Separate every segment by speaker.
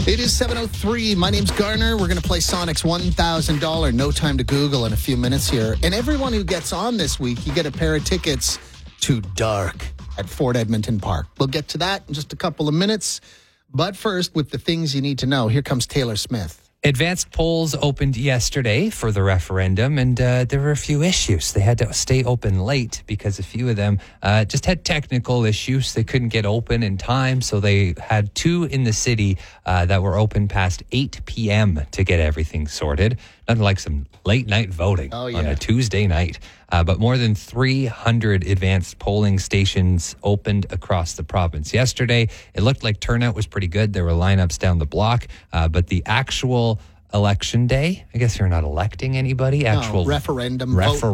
Speaker 1: It is 7:03. My name's Garner. We're going to play Sonic's $1,000 No Time to Google in a few minutes here. And everyone who gets on this week, you get a pair of tickets to Dark at Fort Edmonton Park. We'll get to that in just a couple of minutes. But first, with the things you need to know, here comes Taylor Smith.
Speaker 2: Advanced polls opened yesterday for the referendum, and there were a few issues. They had to stay open late because a few of them just had technical issues. They couldn't get open in time, so they had two in the city that were open past 8 p.m. to get everything sorted. Nothing like some late-night voting on a Tuesday night. But more than 300 advanced polling stations opened across the province yesterday. It looked like turnout was pretty good. There were lineups down the block. But the actual election day, I guess you're not electing anybody.
Speaker 1: Referendum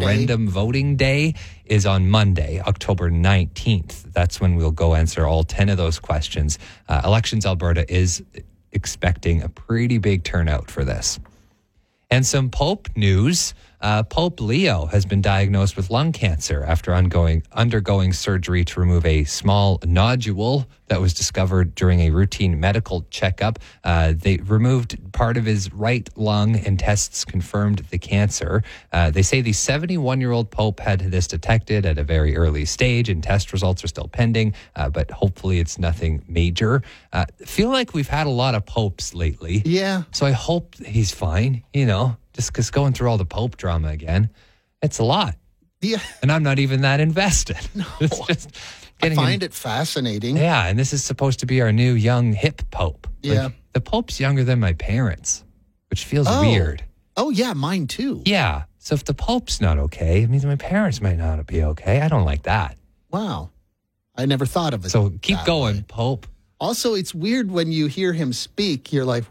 Speaker 2: voting day is on Monday, October 19th. That's when we'll go answer all 10 of those questions. Elections Alberta is expecting a pretty big turnout for this. And some Pope news. Pope Leo has been diagnosed with lung cancer after undergoing surgery to remove a small nodule that was discovered during a routine medical checkup. They removed part of his right lung and tests confirmed the cancer. They say the 71-year-old Pope had this detected at a very early stage and test results are still pending, but hopefully it's nothing major. I feel like we've had a lot of popes lately.
Speaker 1: Yeah.
Speaker 2: So I hope he's fine, just because going through all the Pope drama again, it's a lot.
Speaker 1: Yeah.
Speaker 2: And I'm not even that invested.
Speaker 1: No.
Speaker 2: It's just
Speaker 1: I find it fascinating.
Speaker 2: Yeah, and this is supposed to be our new young hip Pope.
Speaker 1: Yeah.
Speaker 2: Like, the Pope's younger than my parents, which feels weird.
Speaker 1: Oh, yeah, mine too.
Speaker 2: Yeah. So if the Pope's not okay, it means my parents might not be okay. I don't like that.
Speaker 1: Wow. I never thought of it.
Speaker 2: So keep going,
Speaker 1: way.
Speaker 2: Pope.
Speaker 1: Also, it's weird when you hear him speak, you're like,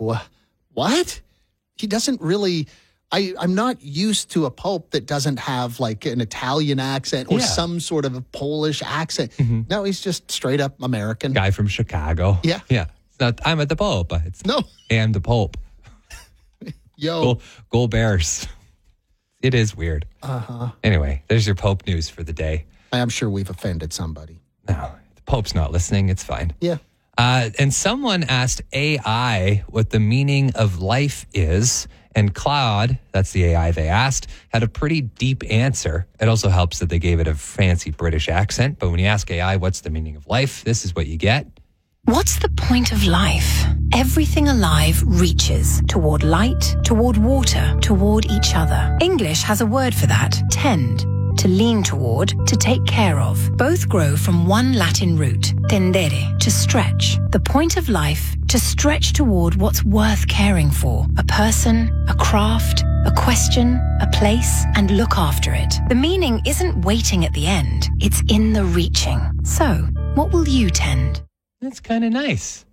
Speaker 1: what? He doesn't really... I'm not used to a pope that doesn't have like an Italian accent or some sort of a Polish accent. Mm-hmm. No, he's just straight up American.
Speaker 2: Guy from Chicago.
Speaker 1: Yeah.
Speaker 2: Yeah. It's not, I'm at the Pope. It's
Speaker 1: no.
Speaker 2: And the Pope.
Speaker 1: Yo.
Speaker 2: Go Bears. It is weird.
Speaker 1: Uh-huh.
Speaker 2: Anyway, there's your Pope news for the day.
Speaker 1: I'm sure we've offended somebody.
Speaker 2: No, the Pope's not listening. It's fine.
Speaker 1: Yeah.
Speaker 2: And someone asked AI what the meaning of life is. And Claude, that's the AI they asked, had a pretty deep answer. It also helps that they gave it a fancy British accent. But when you ask AI what's the meaning of life, this is what you get.
Speaker 3: What's the point of life? Everything alive reaches toward light, toward water, toward each other. English has a word for that, tend. To lean toward, to take care of. Both grow from one Latin root, tendere, to stretch. The point of life, to stretch toward what's worth caring for. A person, a craft, a question, a place, and look after it. The meaning isn't waiting at the end, it's in the reaching. So, what will you tend?
Speaker 2: That's kind of nice.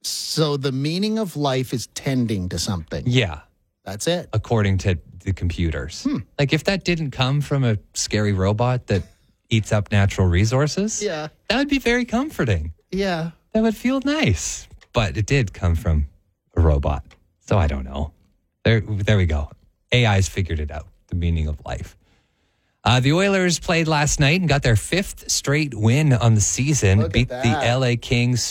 Speaker 1: So the meaning of life is tending to something.
Speaker 2: Yeah.
Speaker 1: That's it.
Speaker 2: According to the computers. Like if that didn't come from a scary robot that eats up natural resources, that would be very comforting.
Speaker 1: Yeah.
Speaker 2: That would feel nice. But it did come from a robot. So I don't know. There we go. AI's figured it out, the meaning of life. The Oilers played last night and got their 5th straight win on the season. Beat the LA Kings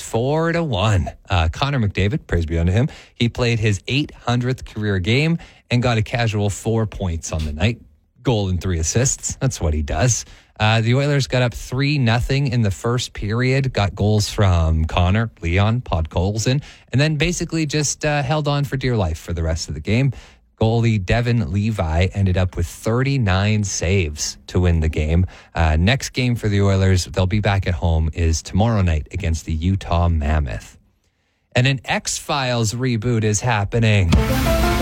Speaker 2: 4-1. Connor McDavid, praise be unto him, he played his 800th career game and got a casual 4 points on the night. Goal and 3 assists. That's what he does. The Oilers got up 3-0 in the first period, got goals from Connor, Leon, Podkolzin, and then basically just held on for dear life for the rest of the game. Goalie Devin Levi ended up with 39 saves to win the game. Next game for the Oilers, they'll be back at home, is tomorrow night against the Utah Mammoth. And an X-Files reboot is happening.